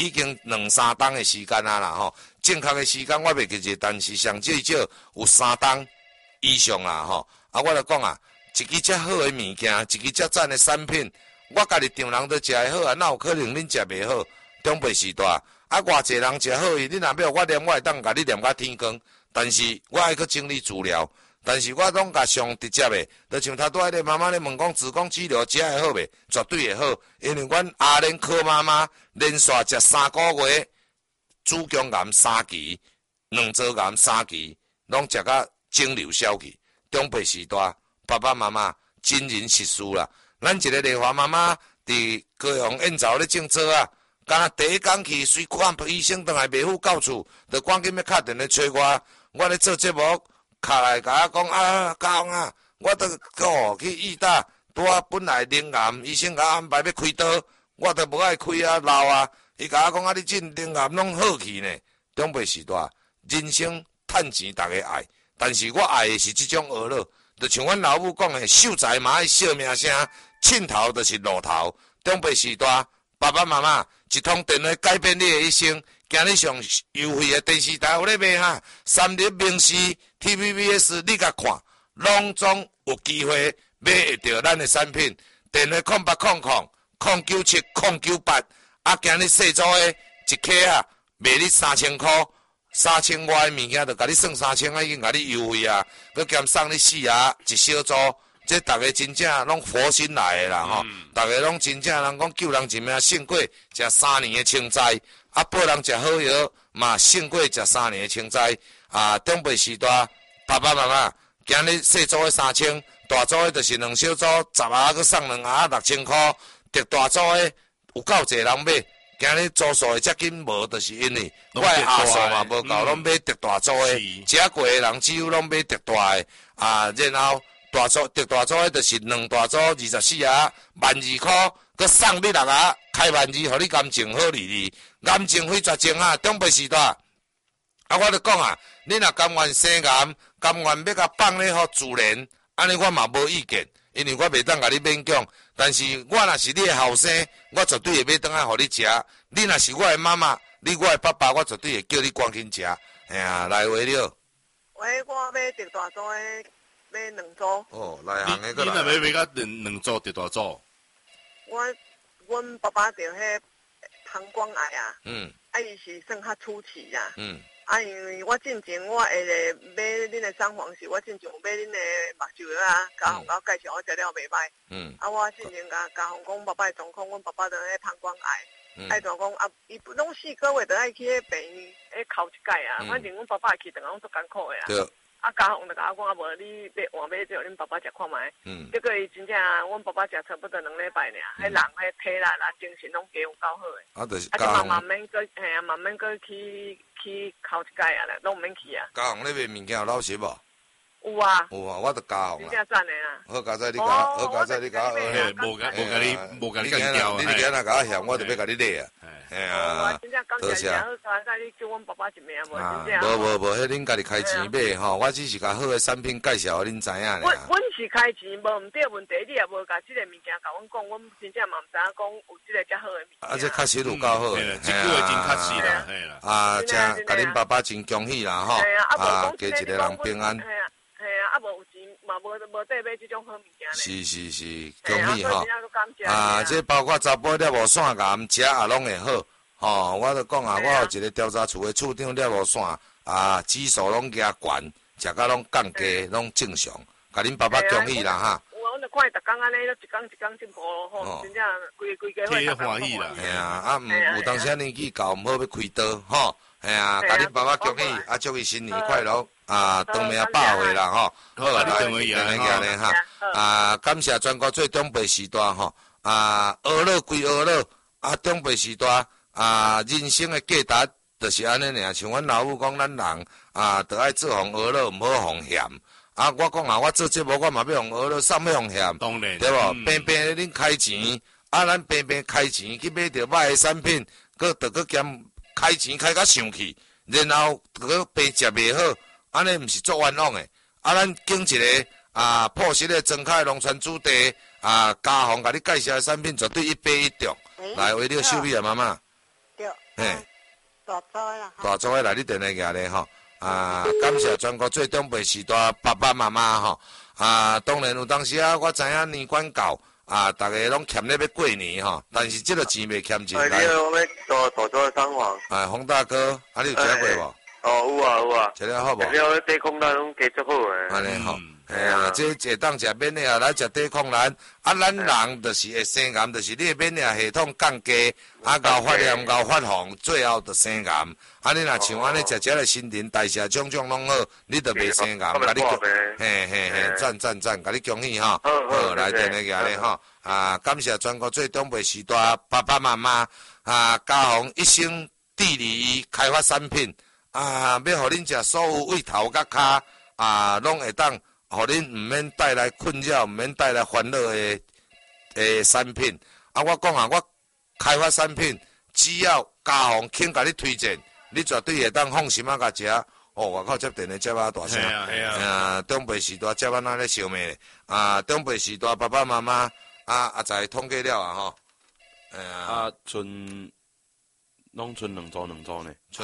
已经2、3冬的时间啊啦吼，正确的时间我袂记住，但是上最少有3冬以上啦吼。啊，我就讲啊，一支遮好的物件，一支遮赞的产品，我家己丈人都食会好啊，哪有可能恁食袂好？长辈时代啊，偌济人食好伊，你若要我念，我会当甲你念到天光，但是我爱去整理资料。但是我拢甲上直接的，就像头拄仔咧妈妈咧问讲子宫肌瘤食会好袂？绝对会好，因为阮阿莲柯妈妈连续食3个月，子宫癌3期、卵巢癌3期，拢食甲肿瘤消去。长辈时代，爸爸妈妈真人实事啦。咱一个丽华妈妈伫高雄燕巢咧种做啊，敢若第一工去，随看医生倒来袂赴到厝，就赶紧要敲电话找我。我咧做节目。卡来甲我讲啊，家雄啊，我都去医大，拄啊本来灵癌，医生甲我安排要开刀，我都无爱开啊，老啊。伊甲我讲啊，你这灵癌拢好去呢。长辈时代，人生趁钱大家爱，但是我爱的是这种娱乐，就像阮老母讲的，秀才嘛爱笑名声，佚头就是路头。长辈时代，爸爸妈妈一通电话改变你的一生。今日上优惠的电视台有咧卖哈，3立明视 TVBS 你甲看，拢总有机会买会到咱的产品。电话0800097098，啊，今日细组的一克啊，卖你3000块，3000外的物件就甲你算3000啊，已经甲你优惠啊，佮兼送你4盒一小组。这大家真正拢佛心来的啦吼，大家拢真正人讲救人一命胜过食3年的清斋，啊报人食好药嘛胜过食3年的清斋啊。长辈时代，爸爸妈妈，今日细组的3000，大组的就是2小组10盒，佮送2盒6000块，特大组的有够侪人买。今日组数的遮紧无，就是因为我的下数嘛无够，拢买特大组的，食过的人只有拢买特大的啊，然后。大组特大组的，就是2大组24盒，12000块，佮送你6盒，开12000，互你感情好利利，癌症非绝症啊！长辈时代，啊，我就讲啊，你若甘愿生癌，甘愿要甲放咧互自然，安尼我嘛无意见，因为我袂当甲你勉强。但是我若是你的后生，我绝对会买倒来互你食。你若是我的妈妈，你我的爸爸，我绝对会叫你赶紧食。哎呀，来话了。 喂，我买特大组的。买2组。 哦，内行的你若要买到两组特大组？ 阮爸爸就迄膀胱癌啊。啊，伊是算较初期啊。啊，因为我进前我下个买恁的三黄时，我进前有买恁的目睭药啊，家宏甲我介绍我食了袂歹。啊，我进前甲家宏讲爸爸的状况，阮爸爸就迄膀胱癌。爱怎讲啊？伊拢4个月就爱去迄病院考一届啊。反正阮爸爸去，等下拢足艰苦的啊。对。啊，家宏就甲我讲啊，无你换买叫恁爸爸食看卖。结果伊真正，阮爸爸食差不多2礼拜尔，迄人迄体力啦、精神拢加有够好诶。啊，就是家宏慢慢个，嘿啊，慢慢个去考一届啊啦，拢毋免去啊。 家宏咧卖物件有老实无？ 有啊， 我著家宏啊。 真正赞诶啊！ 好佳哉你甲， 无甲你干掉。 你今仔若甲我嫌，我著要甲你勒啊。 哎呀，多谢。好佳你叫阮爸爸一命，无真正。 无，迄恁家己开钱买吼，我只是甲好诶产品介绍互恁知影尔。 阮是开钱，无毋对问题，你也无甲即个物件甲阮讲，阮真正嘛毋知影讲有即个遮好诶物件。 啊，这确实有够好诶， 即句话真确实啦，嘿啦。 啊，真甲恁爸爸真恭喜啦吼，啊，加一个人平安。 嘿啊，啊无有钱嘛，无得买即种好物件咧。 是，恭喜吼！啊，这包括查甫了无线癌食也拢会好。吼，我著讲啊，我有一个调查处的处长了无线啊，指数拢加悬，食甲拢降低，拢正常。甲恁爸爸恭喜啦哈！ 阮著看伊逐工安尼，一工进步吼，真正规家伙欢喜啦。 嘿啊，有当时年纪到，毋好要开刀吼。嘿啊，甲恁爸爸恭喜，啊，祝伊新年快乐，啊，长命百岁啦吼。好，来电话咧哈。啊，感谢全国最长辈时代吼。啊，娱乐归娱乐，啊，长辈时代啊，人生的价值就是安尼尔。像阮老母讲，咱人啊，着爱做互娱乐，毋好互嫌。啊，我讲啊，我做节目我嘛要互娱乐，啥要互嫌， 当然， 对无？平平恁开钱，啊，咱平平开钱去买着歹的产品，佫兼。开钱开甲上去，然后个病食袂好，安尼毋是作冤枉诶。啊，咱经一个啊朴实诶、庄脚诶农村子弟啊，家宏甲你介绍诶产品绝对一百一中。来，为了秀美啊妈妈。 对。 大洲的啦。 大洲的来，你电话举咧吼。感谢全国最长辈时代爸爸妈妈吼。当然有当时我知影年关到大家拢欠咧要过年吼，但是这个钱未欠钱。 你有要做大洲的三皇？ 洪大哥，你有食过无？ 有啊。 食了好无？ 食了地空蛋拢加足好诶。 安尼吼。这会当食免疫来食低抗咱咱人就是会生癌，就是你免疫系统降低，高发炎、高发红，最后就生癌。你若像安尼食个新陈代谢种拢好，你就袂生癌。甲你赞，甲你恭喜吼！好，来电个咧吼。感谢全国最长辈时代爸爸妈妈嘉宏一生地理开发产品要互恁食所有胃头甲骹拢会当。互恁毋免带来困扰，毋免带来烦恼的产品。我讲我开发产品，只要嘉宏肯甲你推荐，你绝对会当放心甲食。我靠，接电话接大声。长辈时代接哪咧笑咩？长辈时代爸爸妈妈在统计了吼。 拢剩2周呢。 剩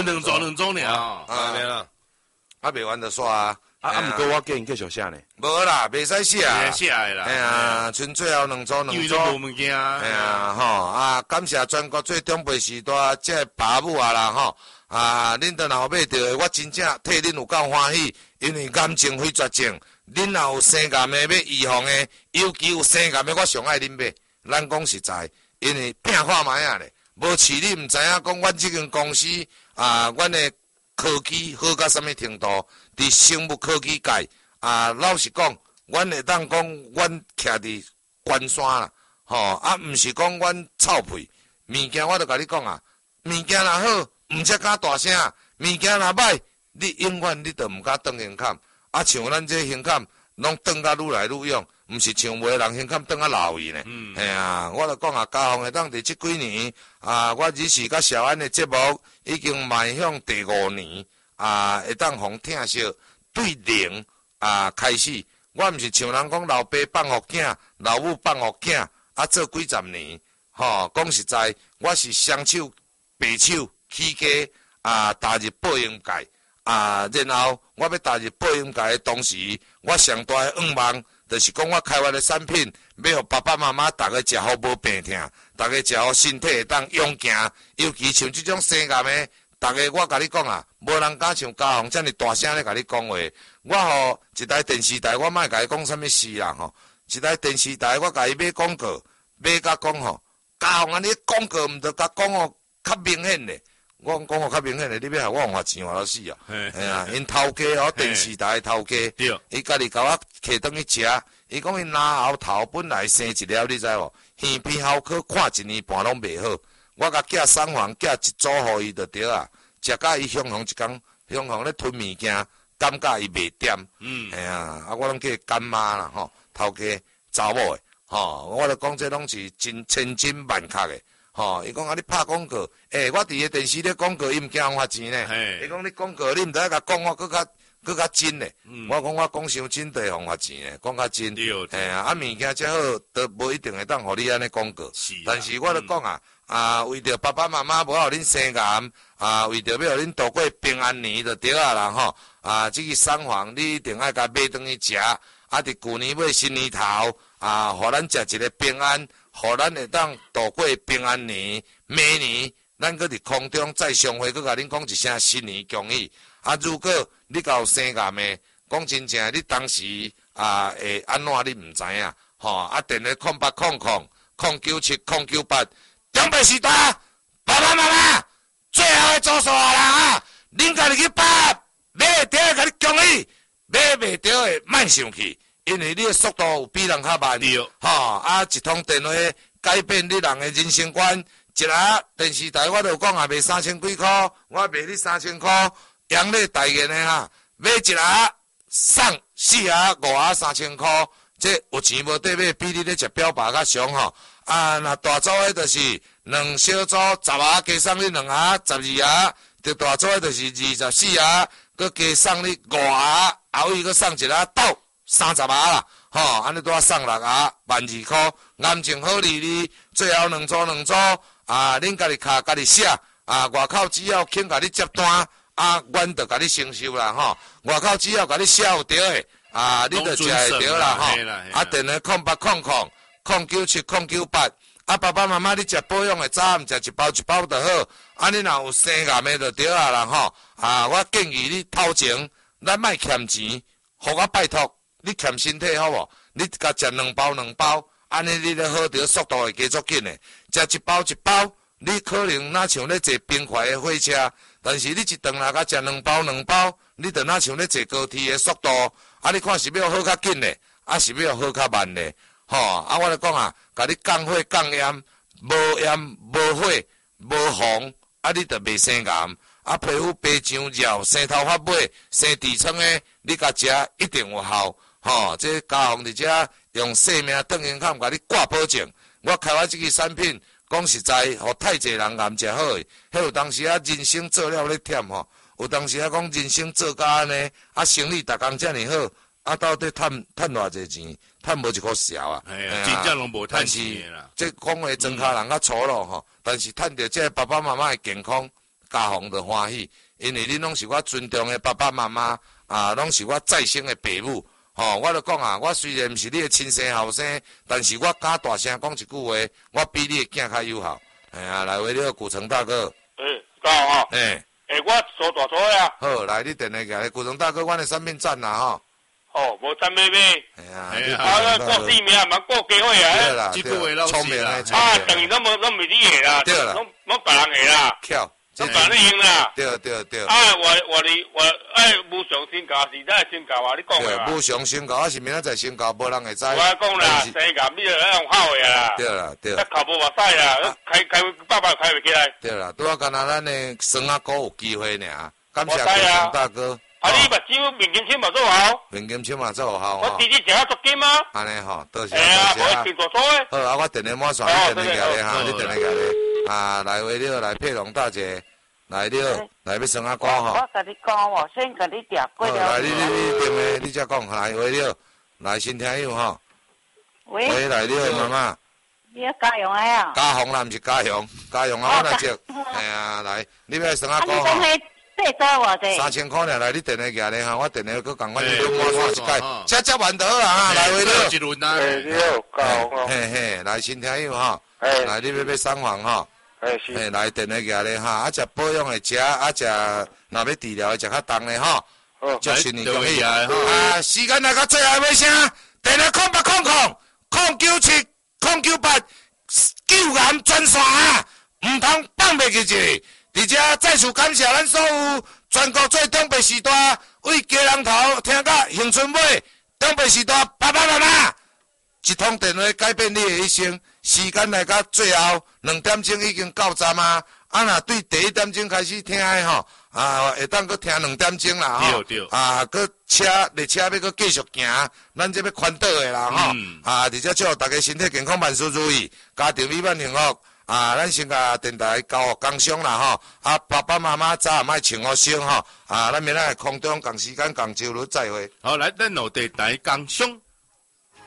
2周呢啊！ 未完就煞毋过我建议继续写呢。 无啦，袂使写。 写的啦。剩最后2周。 因为都无物件。 感谢全国最长辈时代这爸母啦吼。恁若买到的，我真正替恁有够欢喜，因为癌症非绝症，恁若有生癌的要预防的，尤其有生癌的，我上爱恁买。咱讲实在，因为拼看卖啊咧，无饲你毋知影讲，阮即间公司阮的科技好到什么程度？伫生物科技界老实讲，阮会当讲，阮徛伫关山啦，毋是讲阮臭屁。物件我著甲你讲物件若好，毋则敢大声；物件若歹，你永远你著毋敢转胸坎。像咱这胸坎，拢转甲愈来愈勇，毋是像有的人胸坎转啊老去呢。我著讲嘉宏会当伫即几年我只是甲小安的节目已经迈向第5年。会当互听惜对0开始，我毋是像人讲老爸放互囝，老母放互囝，做几十年，讲实在，我是双手白手起家踏入播音界，然后我要踏入播音界的同时，我上大的愿望就是讲我开发的产品，要互爸爸妈妈大家食好无病痛，大家食好身体会当勇行，尤其像即种生癌的。大家，我甲你讲无人敢像嘉宏遮尔大声咧甲你讲话。我一台电视台，我莫甲伊讲啥物事啦一台电视台，我甲伊买广告，买甲讲嘉宏安尼广告毋着甲讲较明显咧。我讲讲较明显咧，你要害我花钱花到死因头家电视台头家，伊家己甲我摕转去食，伊讲伊拿后头本来生一了，你知无？耳鼻喉科看1年半拢袂好。我甲寄送房，寄一组互伊就对食甲伊向一工，向咧吞物件，感觉伊袂掂。我拢叫干妈啦头家查某的我著讲这拢是真千真万确的伊讲你拍广告，我伫个电视咧广告，伊毋惊人罚钱呢。伊讲你广告，你毋知甲讲我搁较真咧。我讲我讲伤真地互罚钱呢，讲较真。物件则好，都无一定会当互你安尼广告。但是我著讲为着爸爸妈妈无互恁生癌，为着要互恁度过平安年就对啦这个送房你一定爱甲买转去食，伫旧年尾新年头互咱食一个平安，互咱会当度过平安年。明年咱搁伫空中再相会，搁甲恁讲一声新年恭喜。如果你有生癌的，讲真正你当时会安怎你毋知影电话0800097098。长辈时代，爸爸妈妈，最后的做数啦恁家己去拍，买得着甲你恭喜，买袂着的莫生气，因为你的速度有比人较慢。一通电话改变你人的人生观。一下电视台我著有讲卖3000几块，我卖你3000块，阳历代言的买一下送4下5下3000块，这有钱无得买，比你咧食表爸较俗若大组的就是2小组10下加送你2下12下，着大组的就是24下，搁加送你5下，后伊搁送一下斗30下啦，安尼拄啊送6下，12000块，癌情好利利，最后2组，恁家己卡家己写， 外口只要肯甲你接单，阮就甲你承受啦吼。外口只要甲你写有对的，你就食会着啦吼。电话0800097098。爸爸妈妈，你食保养的早暗食一包一包就好。你若有生癌的就对啦吼。我建议你头前，咱莫欠钱，互我拜托，你欠身体好无？你甲食2包，安尼你咧好着速度会加足紧的。食一包一包，你可能哪像咧坐冰块的火车，但是你一顿来甲食2包，你就哪像咧坐高铁的速度。你看是要好较紧的，是要好较慢的。吼，我来讲甲你降火降炎，无炎无火无红，你就袂生癌。皮肤白上绕，生头发尾，生痔疮的，你甲食一定有效。吼，这家红伫遮用生命冻银坎甲你挂保证。我开发这个产品，讲实在，互太济人癌食好诶。迄有当时人生做了咧忝吼，有当时讲人生做甲安尼，生意逐工遮尔好，到底趁偌济钱？趁无一箍小啊！ 真正拢无趁钱啦。 这讲话庄脚人较粗鲁吼，但是趁着这爸爸妈妈诶健康，家红就欢喜。因为恁拢是我尊重诶爸爸妈妈，拢是我再生诶爸母。吼，我就讲我虽然毋是你诶亲生后生，但是我敢大声讲一句话，我比你诶囝较有效。来为了古城大哥。 大好我收大错呀。 好，来你电话过来，古城大哥，阮诶产品赞啦吼。 无赞美美。过地名嘛过机会啊。 这个老聪明诶。 等于拢袂你下啦。 对啦。 拢别人下啦。 巧。 都别人赢啦。 对。 无上身教是咱身教啊，你讲诶嘛。对，无上身教是明仔载身教，无人会知。 我讲啦，生教你就用好诶啦。 对。 头无目屎啦，开爸爸开袂起来。 对啦，拄啊，干那咱诶孙阿哥有机会尔，感谢国成大哥。 你目睭面金签嘛做好？ 面金签嘛做好我弟弟食啊足紧吗？ 安尼吼，多谢。 我进大错诶。 好，我电话满线，你电话过来哈，你电话过来。来为了来佩龙大姐。来了，来要算阿哥吼。 我甲你讲哦，先甲你调过了。 来，你电话你才讲，来为了，来新听友吼。喂，来了妈妈。 你要家用的啊？ 家红啦，毋是家用，家用啊，我来接。来，你要算阿哥吼。 最多偌济 ？3000块尔，来你电话过来哈，我电话佫共阮你满线一届，车完得啦，来为了。 一轮啊。 你好，家红哦。 嘿，来新听友吼。来你要送房吼。 是。 来电话过来哈，食保养的食，食若要治疗的食较重的吼。祝新年恭喜时间来到最后尾声，电话0800097098救癌专线唔通放袂记一个。而且再次感谢咱所有全国最东北时代为家人头听到恒春尾，东北时代爸爸妈妈，一通电话改变你的一生。时间来到最后2点钟已经到站啊！若对第1点钟开始听的吼，会当搁听2点钟啦吼。 对。 搁列车要搁继续行，咱这要宽岛的啦吼。而且祝大家身体健康，万事如意，家庭美满幸福。咱先甲电台交互工商啦吼。爸爸妈妈早暗爱穿好身吼。咱明仔空中共时间共周日再会。 好，来，咱落地台工商。